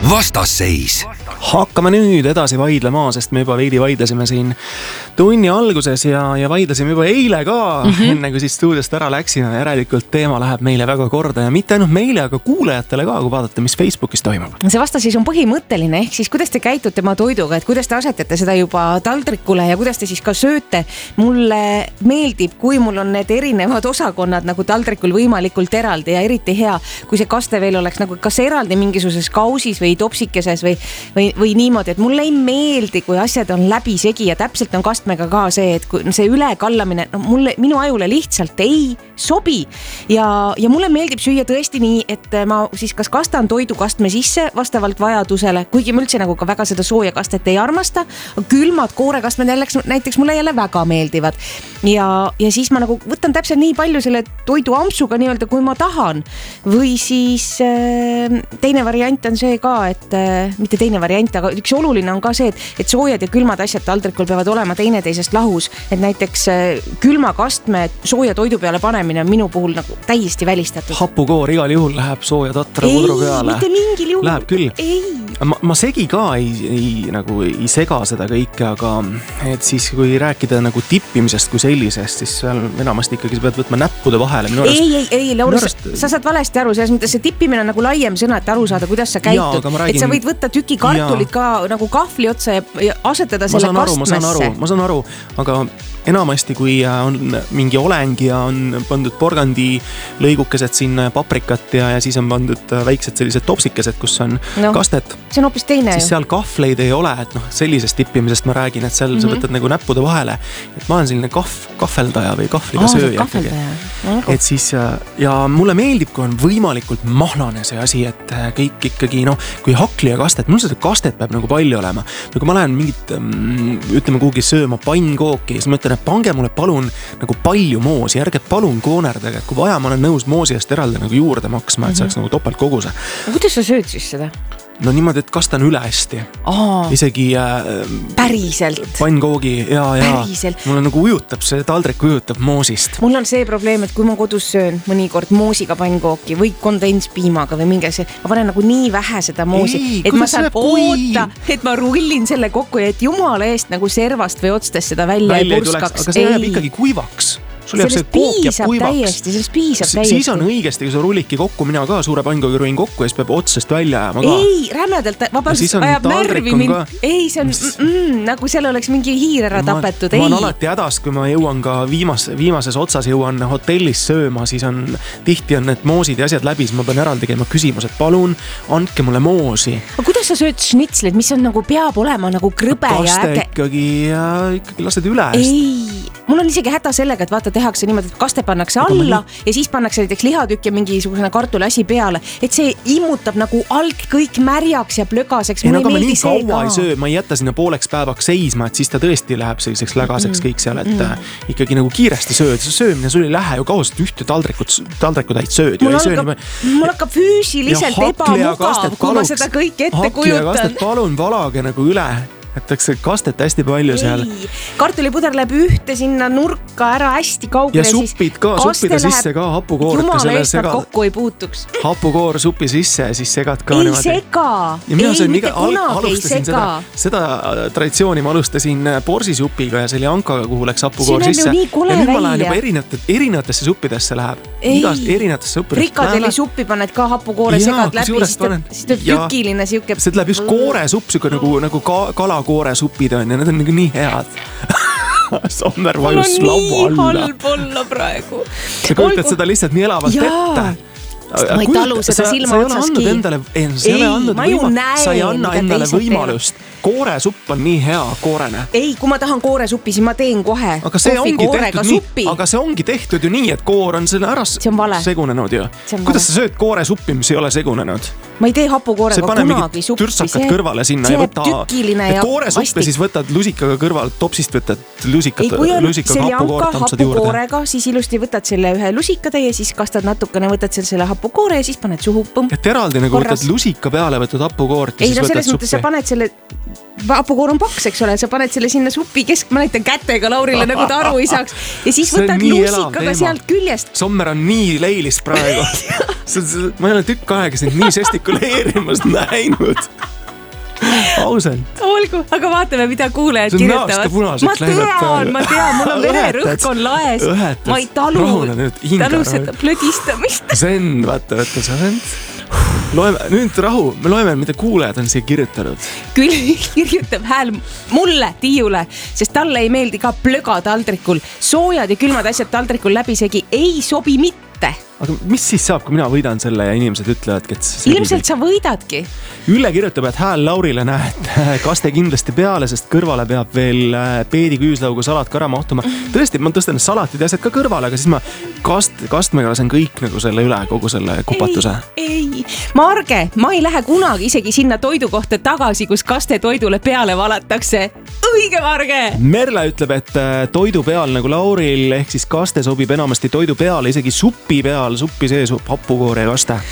Vastasseis. Hakkame nüüd edasi vaidlema, sest me juba veidi vaidlesime siin tunni alguses ja vaidlesime juba eile ka, enne kui siis stuudiost ära läksime. Järelikult teema läheb meile väga korda ja mitte ainult meile, aga kuulajatele ka, kui vaadata, mis Facebookis toimub. See vastasseis on põhimõtteline, ehk siis kuidas te käitute oma toiduga, et kuidas te asetate seda juba taldrikule ja kuidas te siis ka sööte. Mulle meeldib, kui mul on need erinevad osakonnad nagu taldrikul võimalikult eraldi ja eriti hea, kui see kaste veel oleks nagu kas eraldi mingisuguses kausis või topsikeses või niimoodi, et mulle ei meeldi, kui asjad on läbisegi ja täpselt on kastmega ka see, et kui see ülekallamine, minu ajule lihtsalt ei sobi ja mulle meeldib süüa tõesti nii, et ma siis kas kastan toidu kastme sisse vastavalt vajadusele, kuigi ma üldse nagu ka väga seda sooja kastet ei armasta, külmad koorekastmed näiteks mulle jälle väga meeldivad ja siis ma nagu võtan täpselt nii palju selle toidu ampsuga nii-öelda, kui ma tahan või siis teine variant on see ka, et mitte teine variant, aga üks oluline on ka see, et soojad ja külmad asjad taldrikul peavad olema teineteisest lahus, et näiteks külma kastme sooja toidu peale panemine on minu puhul nagu täiesti välistatud. Hapukoor igal juhul läheb sooja tatra pudru peale. Mitte mingil juhul. Läheb küll. Ma segi ka ei sega seda kõike, aga et siis kui rääkida nagu tippimisest kui sellisest, siis seal enamasti ikkagi sa pead võtma näppude vahele. Ei, Laurus, sa saad valesti aru, selles mõttes see tippimine on nagu laiem sõna, et aru saada, kuidas sa käitud. Et sa võid võtta tüki kartulit ka nagu kahvli otsa ja asetada selle kastmesse. Ma saan aru, aga enamasti kui on mingi oleng ja on pandud porgandi lõigukesed sinna paprikat ja siis on pandud väiksed sellised topsikesed, kus on kastet. See on hoopis teine. Siis seal kahvleid ei ole, et sellisest tippimisest ma räägin, et seal sa võtad nagu näppude vahele. Et ma olen selline kahveldaja või kahvliga sööja. Et siis, ja mulle meeldib, kui on võimalikult mahlane see asi, et kõik ikkagi, kui hakli ja kastet, mul seda kastet peab nagu palju olema. Kui ma lähen mingit, ütleme kuhugi sööma pannkooki, siis ma ütlen, et pange mulle palun nagu palju moosi, ärge palun koonerdage, kui vaja, ma olen nõus moosi eest eraldi nagu juurde maksma, et see oleks nagu topelt koguse. Kuidas sa sööd siis seda? No niimoodi, et kastan üle hästi. Isegi päriselt. Pannkoogi, ja. Päriselt. Mulle nagu ujutab, see taldrik ujutab moosist. Mul on see probleem, et kui ma kodus söön mõnikord moosiga pannkooki või kondenspiimaga või mingi asi, ma panen nagu nii vähe seda moosi, et ma saan oota, et ma rullin selle kokku ja et jumala eest nagu servast või otstes seda välja ei purskaks. Aga see jääb ikkagi kuivaks. Sellest piisab täiesti. Siis on õigesti, kui sa rullidki kokku, mina ka suure pannkoogi rullin kokku ja siis peab otsest välja jääma ka. Ei, rämedalt, vabandust, ajab närvi mind. Ei, see on nagu seal oleks mingi hiir ära tapetud. Ma on alati hädas, kui ma jõuan ka viimases otsas jõuan hotellis sööma, siis on tihti on need moosid ja asjad läbi, siis ma pean eraldi käima küsimus, et palun, andke mulle moosi. Aga kuidas sa sööd šnitslid, mis on nagu peab olema nagu krõbe ja äge? Ikkagi lased üle. Ei, mul on isegi häda sellega, et vaata, tehakse niimoodi, et kaste pannakse alla ja siis pannakse näiteks lihatükk ja mingisugune kartuli asi peale, et see immutab nagu alg kõik märjaks ja plögaseks. Aga ma nii kaua ei söö, ma ei jäta sinna pooleks päevaks seisma, et siis ta tõesti läheb selliseks lägaseks kõik seal, et ikkagi nagu kiiresti sööd. Söömine sul ei lähe ju kaost ühte taldriku täit sööd. Mul hakkab füüsiliselt ebamugav, kui ma seda kõik ette kujutan. Palun valage nagu üle. Jätakse kastet hästi palju seal. Kartulipuder läheb ühte sinna nurka ära hästi kaugele. Ja suppid ka, suppide sisse ka hapukoor. Jumala eest nad kokku ei puutuks. Hapukoor supi sisse ja siis segad ka. Ei sega. Ei, mitte kunagi ei sega. Seda traditsiooni ma alustasin borsisupiga ja selle Ankaga, kuhu läks hapukoor sisse. See on ju nii kole välja. Ja nüüd ma lähen juba erinevatesse suppidesse läheb. Erinevatesse suppidesse. Frikadeli suppi paned ka hapukoore segad läbi, siis tuleb tükiline siuke. See läheb just koore supp, nagu kalakoore supid on ja need on nagu nii head. Sommer vajus laua alla. Mul on nii halb olla praegu. Sa kujutad seda lihtsalt nii elavalt ette. Ma ei talu seda silma otsaski. Sa ei anna endale võimalust. Kooresupp on nii hea koorene. Ei, kui ma tahan kooresuppi, siis ma teen kohe. Aga see ongi tehtud ju nii, et koor on selle ära segunenud ju. Kuidas sa sööd kooresuppi, mis ei ole segunenud? Ma ei tee hapukoorega kunagi suppi. Türtsakad kõrvale sinna. See jääb tükiline ja kooresuppi siis võtad lusikaga kõrvalt, topsist võtad lusikaga hapukoort tamsad juurde. Hapukoorega, siis ilusti võtad selle ühe lusikade ja siis kastad natukene, võtad selle hapukoore ja siis paned suhu. Et eraldi nagu võtad lusika peale, võtad hapukoort ja siis võtad suppi. Ei, selles mõttes sa paned selle hapukoor on paks, eks ole, sa paned selle sinna supi ma näitan kätega Laurile nagu ta aru ei saaks ja siis võtad lusikaga sealt küljest. Sommer on nii leilis praegu. Ma ei ole tükk aega sind nii žestikuleerimas näinud. Ausalt. Olgu, aga vaatame, mida kuulejad kirjutavad. Ma tean, mul on vererõhk on laes. Ma ei talu seda plödistamist. Zen, vaata sa vend. Loeme, nüüd rahu, me loeme, mida kuulejad on siia kirjutanud. Küll kirjutab hääl mulle, Tiiule, sest talle ei meeldi ka plöga taldrikul. Soojad ja külmad asjad taldrikul läbisegi ei sobi mitte. Aga mis siis saab, kui mina võidan selle ja inimesed ütlevadki, et ilmselt sa võidadki. Ülle kirjutab, et hääl Laurile näed kaste kindlasti peale, sest kõrvale peab veel peedi küüslaugu salat ka ära mahtuma. Tõesti, ma tõstan salatid ja asjad ka kõrvale, aga siis ma kastmega lasen kõik nagu selle üle, kogu selle kupatuse. Ei, Marge, ma ei lähe kunagi isegi sinna toidu kohta tagasi, kus kaste toidule peale valatakse. Õige, Marge! Merle ütleb, et toidu peal nagu Lauril ehk siis kaste sobib enamasti toidu peale, isegi suppi peal, suppi sees hapukoore ja kaste.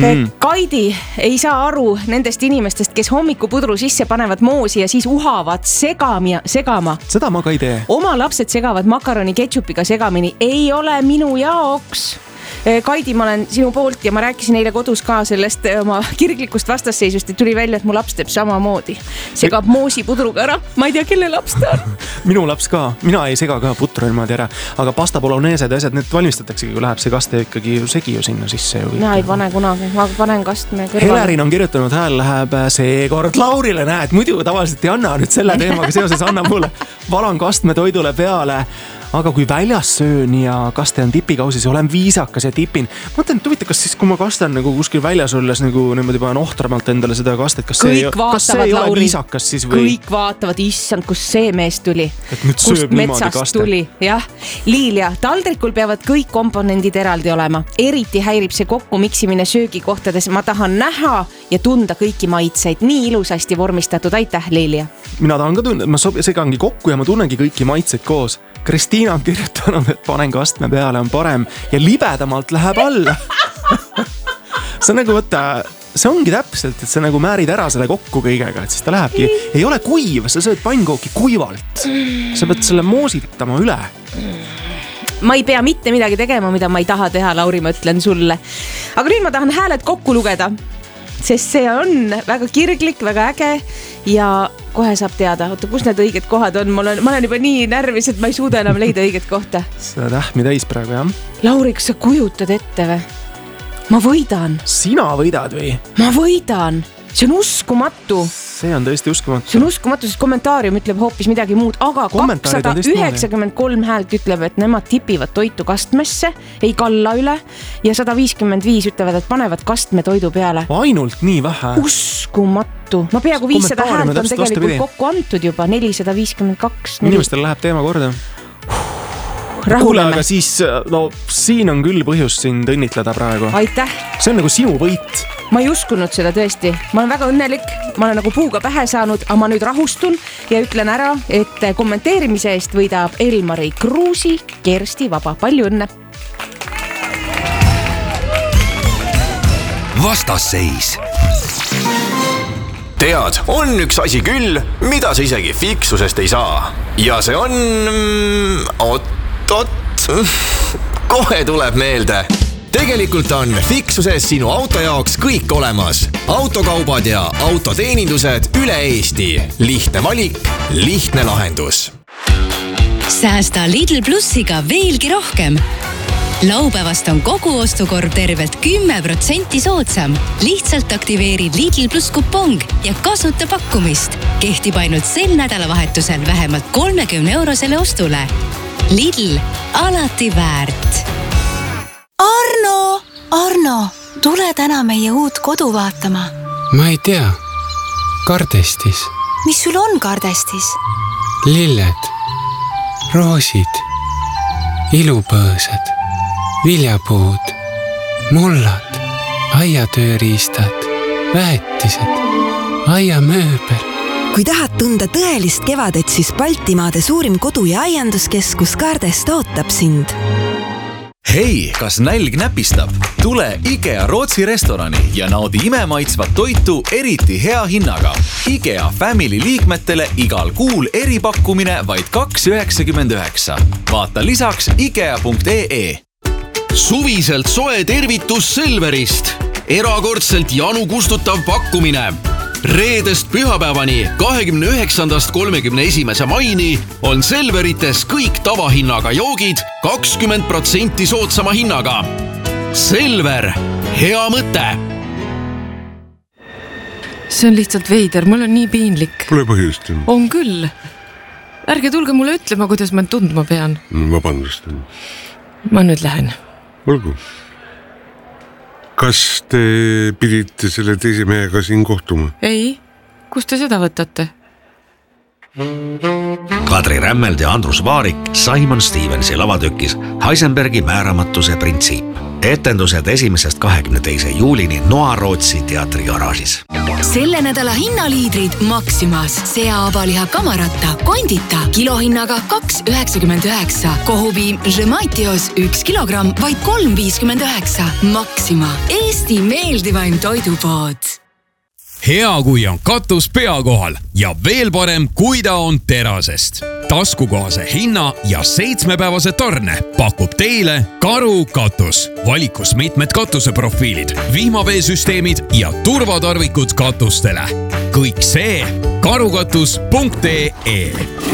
Kaidi ei saa aru nendest inimestest, kes hommikupudru sisse panevad moosi ja siis uhavad segama. Seda ma ka ei tee. Oma lapsed segavad makaroni ketšupiga segamini. Ei ole minu jaoks. Kaidi, ma olen sinu poolt ja ma rääkisin eile kodus ka sellest oma kirglikust vastasseisust ja tuli välja, et mu laps teeb samamoodi. Segab moosi pudruga ära. Ma ei tea, kelle laps ta on. Minu laps ka. Mina ei sega ka putru niimoodi ära. Aga pasta boloneesed ja asjad, need valmistatakse, kui läheb see kaste ikkagi segi ju sinna sisse. Mina ei pane kunagi. Ma panen kastme kõrvale. Helerin on kirjutanud, hääl läheb seekord Laurile, näed. Muidu tavaliselt ei anna nüüd selle teemaga seoses anna mulle. Valan kastme toidule peale. Aga kui väljas söön ja kaste on tipikausis, olen viisakas ja tipin. Mõtlen, et huvita, kas siis, kui ma kastan nagu kuskil väljas olles nagu niimoodi panen ohtramalt endale seda kastet, kas see ei ole viisakas siis või? Kõik vaatavad, issand, kus see mees tuli. Kust metsast tuli, jah. Liilia, taldrikul peavad kõik komponendid eraldi olema. Eriti häirib see kokku miksimine söögikohtades. Ma tahan näha ja tunda kõiki maitseid. Nii ilusasti vormistatud. Aitäh, Liilia. Mina tahan ka tunda, ma segangi kokku ja ma tunnengi kõiki maitseid koos. Kristiina on kirjutanud, et panen kastme peale on parem ja libedamalt läheb alla. See on nagu võtta, see ongi täpselt, et sa nagu määrid ära selle kokku kõigega, et siis ta lähebki, ei ole kuiv, sa sööd pannkooki kuivalt. Sa pead selle moositama üle. Ma ei pea mitte midagi tegema, mida ma ei taha teha, Lauri, ma ütlen sulle. Aga nüüd ma tahan hääled kokku lugeda, sest see on väga kirglik, väga äge ja kohe saab teada, oota, kus need õiged kohad on. Ma olen juba nii närvis, et ma ei suuda enam leida õiget kohta. Seda tähmi täis praegu, jah. Lauri, kas sa kujutad ette või? Ma võidan. Sina võidad või? Ma võidan. See on uskumatu. See on tõesti uskumatu. See on uskumatu, sest kommentaarium ütleb hoopis midagi muud, aga 293 häält ütleb, et nemad tipivad toitu kastmesse, ei kalla üle ja 155 ütlevad, et panevad kastme toidu peale. Ainult nii vähe. Uskumatu. Ma peaaegu 500 häält on tegelikult kokku antud juba, 452. Inimestel läheb teema korda. Kuule, aga siis, no siin on küll põhjus sind õnnitleda praegu. Aitäh. See on nagu sinu võit. Ma ei uskunud seda tõesti. Ma olen väga õnnelik. Ma olen nagu puuga pähe saanud, aga ma nüüd rahustun ja ütlen ära, et kommenteerimise eest võidab Elmari Kruusi Kersti Vaba. Palju õnne. Vastasseis. Tead, on üks asi küll, mida sa isegi fiksusest ei saa. Ja see on... kohe tuleb meelde. Tegelikult on fiksuses sinu auto jaoks kõik olemas. Autokaubad ja autoteenindused üle Eesti. Lihtne valik, lihtne lahendus. Säästa Lidl Plussiga veelgi rohkem. Laupäevast on kogu ostukorv tervelt 10% soodsam. Lihtsalt aktiveerid Lidl Plus kupong ja kasuta pakkumist. Kehtib ainult sel nädalavahetusel vähemalt 30 eurosele ostule. Lidl, alati väärt. Arno, tule täna meie uut kodu vaatama. Ma ei tea. Kardestis. Mis sul on kardestis? Lilled, roosid, ilupõõsad, viljapuud, mullad, aiatööriistad, väetised, aiamööbel. Kui tahad tunda tõelist kevadet, siis Baltimaade suurim kodu- ja aianduskeskus Kardest ootab sind. Hei, kas nälg näpistab? Tule IKEA Rootsi restorani ja naudi imemaitsvat toitu eriti hea hinnaga. IKEA Family liikmetele igal kuul eripakkumine vaid 2,99. Vaata lisaks ikea.ee. Suviselt soe tervitus Selverist. Erakordselt janu kustutav pakkumine. Reedest pühapäevani 29.–31. maini on Selverites kõik tavahinnaga joogid 20% soodsama hinnaga. Selver, hea mõte! See on lihtsalt veider, mul on nii piinlik. Pole põhjust. On küll. Ärge tulge mulle ütlema, kuidas ma tundma pean. Vabandust. Ma nüüd lähen. Olgu. Kas te pidite selle teise mehega siin kohtuma? Ei, kus te seda võtate? Kadri Rämmeld ja Andrus Vaarik Simon Stevensi lavatükis Heisenbergi määramatuse printsiip. Etendused 1.–22. juulini Noa Rootsi teatri garaažis. Selle nädala hinnaliidrid Maximas. Sea-abaliha kamaratta, kondita, kilohinnaga 2,99. Kohupiim Žemaitios 1 kilogramm, vaid 3,59. Maxima, Eesti meeldivaim toidupood. Hea, kui on katus pea kohal ja veel parem, kui ta on terasest. Taskukohase hinna ja 7-päevase tarne pakub teile Karu katus. Valikus mitmed katuseprofiilid, vihmaveesüsteemid ja turvatarvikud katustele. Kõik see karukatus.ee.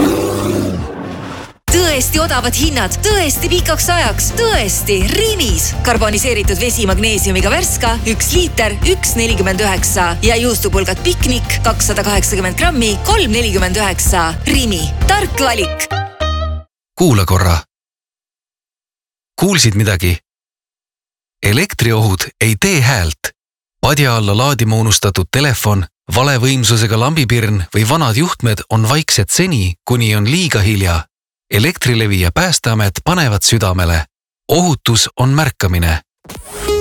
Tõesti odavad hinnad, tõesti pikaks ajaks, tõesti Rimis. Karboniseeritud vesi magneesiumiga Värska 1 liiter 1,49 ja juustupulgad Piknik 280 grammi 3,49. Rimi, tark valik. Kuula korra. Kuulsid midagi? Elektriohud ei tee häält. Padja alla laadima unustatud telefon, valevõimsusega lambipirn või vanad juhtmed on vaiksed seni, kuni on liiga hilja. Elektrilevi ja Päästeamet panevad südamele. Ohutus on märkamine.